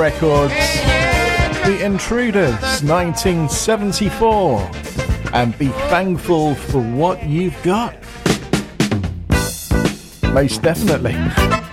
Records, The Intruders, 1974, and be thankful for what you've got. Most definitely.